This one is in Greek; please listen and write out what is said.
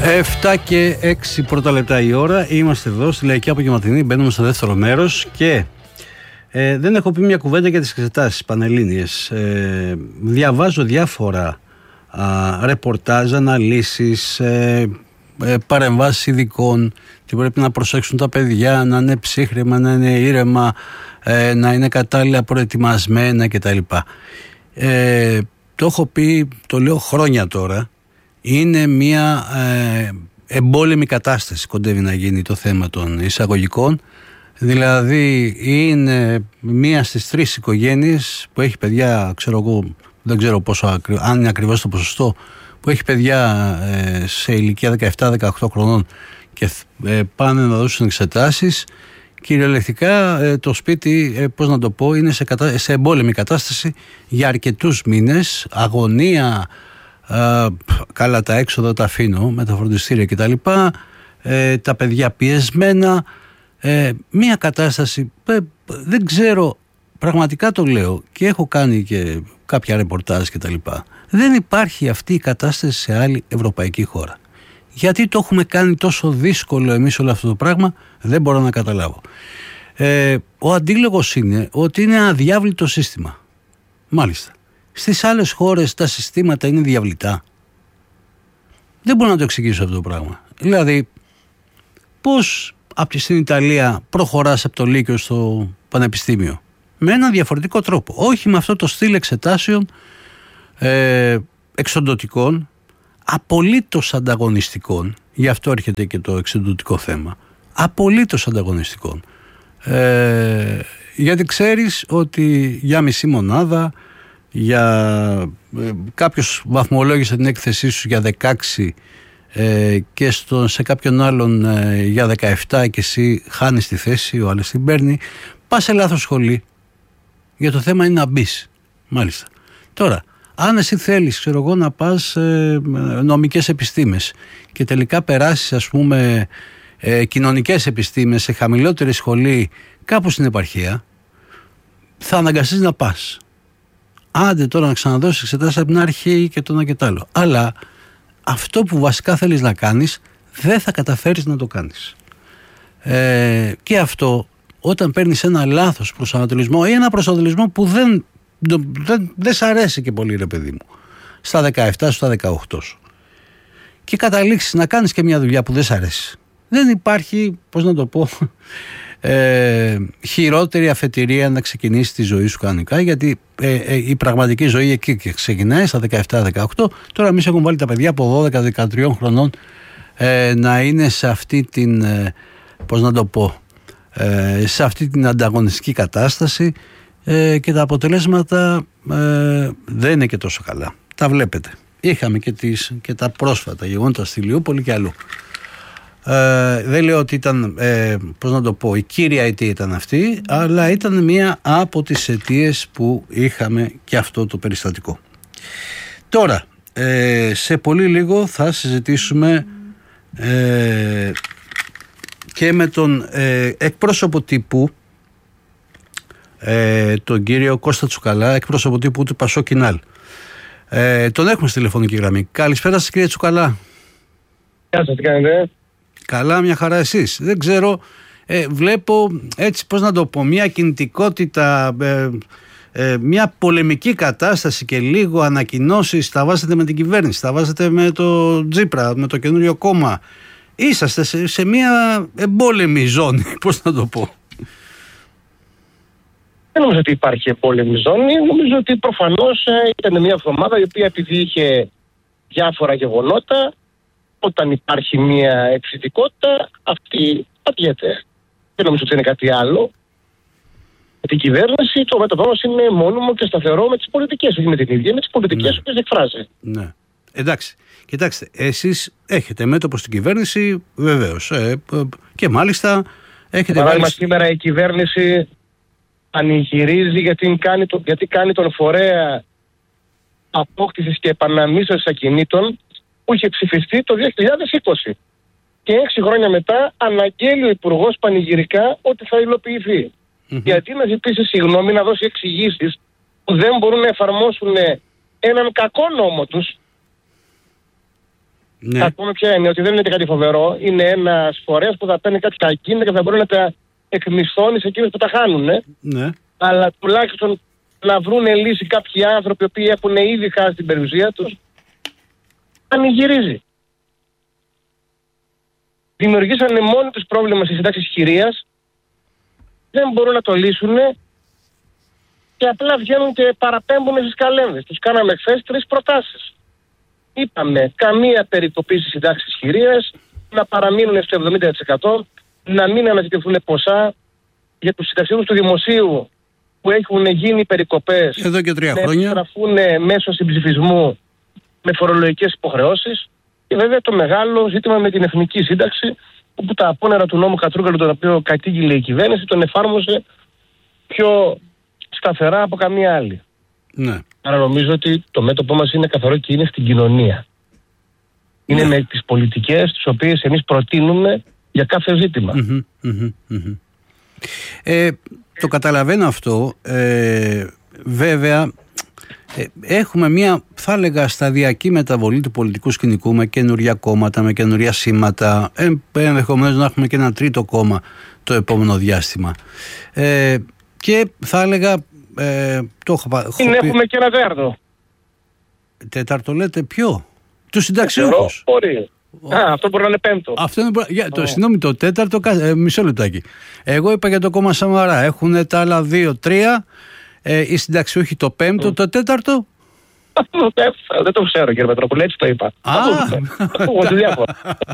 7 και 6 πρώτα λεπτά η ώρα. Είμαστε εδώ στη Λαϊκή Απογευματινή. Μπαίνουμε στο δεύτερο μέρος και δεν έχω πει μια κουβέντα για τις εξετάσεις πανελλήνιες. Διαβάζω διάφορα ρεπορτάζ, αναλύσεις, παρεμβάσεις ειδικών, τι πρέπει να προσέξουν τα παιδιά, να είναι ψύχραιμα, να είναι ήρεμα, να είναι κατάλληλα προετοιμασμένα κτλ. Το έχω πει, το λέω χρόνια τώρα. Είναι μια εμπόλεμη κατάσταση, κοντεύει να γίνει το θέμα των εισαγωγικών. Δηλαδή είναι μία στις 3 οικογένειες που έχει παιδιά, ξέρω εγώ, δεν ξέρω πόσο, αν είναι ακριβώς το ποσοστό, που έχει παιδιά σε ηλικία 17-18 χρονών και πάνε να δώσουν εξετάσεις. Κυριολεκτικά το σπίτι, πώς να το πω, είναι σε εμπόλεμη κατάσταση για αρκετούς μήνες, αγωνία. Καλά, τα έξοδα τα αφήνω με τα φροντιστήρια κτλ. Τα παιδιά πιεσμένα, μια κατάσταση δεν ξέρω, πραγματικά το λέω και έχω κάνει και κάποια ρεπορτάζ κτλ. Δεν υπάρχει αυτή η κατάσταση σε άλλη ευρωπαϊκή χώρα. Γιατί το έχουμε κάνει τόσο δύσκολο εμείς όλο αυτό το πράγμα, δεν μπορώ να καταλάβω. Ο αντίλογος είναι ότι είναι αδιάβλητο σύστημα. Μάλιστα. Στις άλλες χώρες τα συστήματα είναι διαβλητά. Δεν μπορώ να το εξηγήσω αυτό το πράγμα. Δηλαδή, πώς στην Ιταλία προχωράς από το Λύκειο στο Πανεπιστήμιο? Με έναν διαφορετικό τρόπο. Όχι με αυτό το στυλ εξετάσεων εξοντωτικών, απολύτως ανταγωνιστικών. Γι' αυτό έρχεται και το εξοντωτικό θέμα. Απολύτως ανταγωνιστικών. Γιατί ξέρεις ότι για μισή μονάδα, κάποιος βαθμολόγησε την έκθεσή σου για 16 και σε κάποιον άλλον για 17 και εσύ χάνεις τη θέση, ο άλλος την παίρνει, πας σε λάθος σχολή. Για το θέμα είναι να μπεις. Μάλιστα. Τώρα, αν εσύ θέλεις, ξέρω εγώ, να πας νομικές επιστήμες και τελικά περάσεις, ας πούμε, κοινωνικές επιστήμες σε χαμηλότερη σχολή κάπου στην επαρχία, θα αναγκαστείς να πας. Άντε τώρα να ξαναδώσεις εξετάσεις από την αρχή και το ένα και το άλλο. Αλλά αυτό που βασικά θέλεις να κάνεις δεν θα καταφέρεις να το κάνεις. Και αυτό όταν παίρνεις ένα λάθος προσανατολισμό ή ένα προσανατολισμό που δεν σ' αρέσει και πολύ, ρε παιδί μου, στα 17, στα 18 σου, και καταλήξεις να κάνεις και μια δουλειά που δεν σ' αρέσει, δεν υπάρχει, πώς να το πω, χειρότερη αφετηρία να ξεκινήσει τη ζωή σου κανονικά, γιατί η πραγματική ζωή εκεί και ξεκινάει στα 17-18. Τώρα εμείς έχουμε βάλει τα παιδιά από 12-13 χρονών να είναι σε αυτή την, πώς να το πω, σε αυτή την ανταγωνιστική κατάσταση και τα αποτελέσματα δεν είναι και τόσο καλά. Τα βλέπετε. Είχαμε και τα πρόσφατα γεγονότα στη Λιούπολη και αλλού. Δεν λέω ότι ήταν, πώς να το πω, η κύρια αιτία ήταν αυτή, αλλά ήταν μία από τις αιτίες που είχαμε και αυτό το περιστατικό. Τώρα, σε πολύ λίγο θα συζητήσουμε και με τον εκπρόσωπο τύπου, τον κύριο Κώστα Τσουκαλά, εκπρόσωπο τύπου του Πασό Κινάλ. Τον έχουμε στη τηλεφωνική γραμμή. Καλησπέρα σας, κύριε Τσουκαλά. Γεια σας, τι κάνετε? Καλά, μια χαρά, εσείς? Δεν ξέρω, βλέπω έτσι, πώς να το πω, μια κινητικότητα, μια πολεμική κατάσταση και λίγο ανακοινώσεις. Τα βάζετε με την κυβέρνηση, τα βάζετε με το Τζίπρα, με το καινούριο κόμμα. Είσαστε σε μια εμπόλεμη ζώνη, πώς να το πω. Δεν νομίζω ότι υπάρχει εμπόλεμη ζώνη. Νομίζω ότι προφανώς ήταν μια εβδομάδα η οποία, επειδή είχε διάφορα γεγονότα, όταν υπάρχει μια εξειδικότητα, αυτή πατιέται. Δεν νομίζω ότι είναι κάτι άλλο. Με την κυβέρνηση το μέτωπό μας είναι μόνιμο και σταθερό με τις πολιτικές, όχι με την ίδια, με τις πολιτικές που εκφράζει. Ναι. Εντάξει. Κοιτάξτε, εσείς έχετε μέτωπο στην κυβέρνηση, βεβαίως. Και μάλιστα έχετε. Παράδειγμα, σήμερα η κυβέρνηση πανηγυρίζει γιατί κάνει τον φορέα απόκτησης και επαναμίσθωσης ακινήτων που είχε ψηφιστεί το 2020. Και 6 χρόνια μετά αναγγέλει ο Υπουργός πανηγυρικά ότι θα υλοποιηθεί. Γιατί να ζητήσει συγγνώμη, να δώσει εξηγήσεις που δεν μπορούν να εφαρμόσουν έναν κακό νόμο τους, Ναι. Ακόμα ποια είναι, ότι δεν είναι κάτι φοβερό. Είναι ένας φορέας που θα παίρνει κάποια ακίνητα και θα μπορεί να τα εκμισθώνει σε εκείνους που τα χάνουν. Ναι. Αλλά τουλάχιστον να βρουν λύση κάποιοι άνθρωποι που έχουν ήδη χάσει την περιουσία τους, πανηγυρίζει. Δημιουργήσανε μόνοι τους πρόβλημα στις συντάξεις χειρίας, δεν μπορούν να το λύσουν και απλά βγαίνουν και παραπέμπουν στις καλένδες. Τους κάναμε χθες 3 προτάσεις. Είπαμε καμία περικοπή στις συντάξεις χειρίας, να παραμείνουν στο 70%, να μην αναζητηθούν ποσά για τους συνταξιούχους του δημοσίου που έχουν γίνει περικοπές εδώ και 3 χρόνια. να επιστραφούν μέσω συμψηφισμού με φορολογικές υποχρεώσεις. Και βέβαια το μεγάλο ζήτημα με την εθνική σύνταξη, όπου τα απόνερα του νόμου Κατρούγκαλου, τον οποίο κατήγγειλε η κυβέρνηση, τον εφάρμοσε πιο σταθερά από καμία άλλη. Ναι. Άρα νομίζω ότι το μέτωπό μας είναι καθαρό και είναι στην κοινωνία. Είναι με τις πολιτικές τις οποίες εμείς προτείνουμε για κάθε ζήτημα. Το καταλαβαίνω αυτό. Βέβαια έχουμε μια, θα έλεγα, σταδιακή μεταβολή του πολιτικού σκηνικού με καινούρια κόμματα, με καινούρια σήματα, ενδεχομένως να έχουμε και ένα τρίτο κόμμα το επόμενο διάστημα. Και θα έλεγα έχουμε και ένα τέταρτο. Τέταρτο λέτε ποιο? Τους συνταξιούχους. Αυτό μπορεί να είναι πέμπτο. Συγγνώμη, το τέταρτο, μισό λεπτάκι. Εγώ είπα για το κόμμα Σαμαρά. Έχουν τα άλλα 2-3. Οι συνταξιούχοι το πέμπτο, το τέταρτο. Δεν το ξέρω, κύριε Πετρόπουλε, έτσι το είπα.